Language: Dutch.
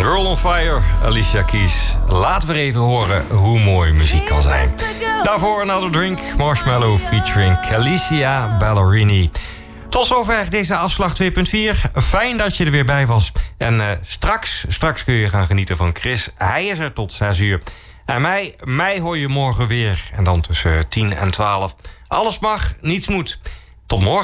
Girl on Fire, Alicia Keys. Laten we even horen hoe mooi muziek kan zijn. Daarvoor Another Drink, Marshmallow featuring Alicia Ballerini. Tot zover deze afslag 2.4. Fijn dat je er weer bij was. En straks kun je gaan genieten van Chris. Hij is er tot 6 uur. En mij hoor je morgen weer. En dan tussen 10 en 12. Alles mag, niets moet. Tot morgen.